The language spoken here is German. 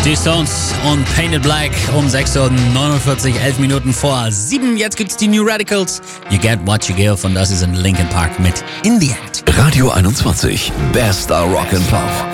Die Stones und Painted Black um 6:49 Uhr, 11 Minuten vor 7. Jetzt gibt's die New Radicals. You Get What You Give und das ist in Linkin Park mit In the End. Radio 21, bester Rock and Pop.